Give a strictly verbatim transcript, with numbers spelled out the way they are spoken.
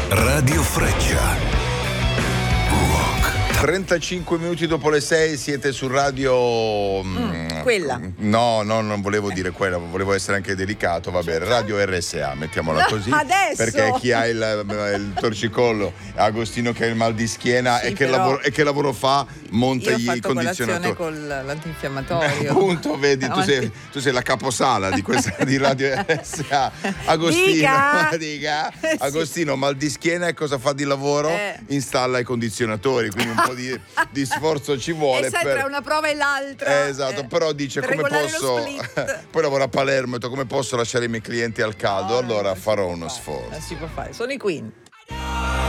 Radio Freccia. trentacinque minuti dopo le sei siete su radio. Mm, quella. No, no, non volevo dire quella, volevo essere anche delicato. Va bene, Radio R S A, mettiamola così. Adesso. Perché chi ha il, il torcicollo, Agostino che ha il mal di schiena Sì, e, che però lavoro, e che lavoro fa? Monta io ho i fatto condizionatori. colazione con l'antinfiammatorio. Appunto, vedi, tu sei, tu sei la caposala di questa di Radio R S A. Agostino, Dica. dica. Sì. Agostino, mal di schiena e cosa fa di lavoro? Eh. Installa i condizionatori, quindi un po' di, di sforzo ci vuole. E sai, per... tra una prova e l'altra. Eh, esatto, eh, però dice per come regolare posso. lo split. Poi lavora a Palermo, ha detto come posso lasciare i miei clienti al caldo? No, allora non si farò può uno fare, sforzo. Non si può fare. Sono i Queen.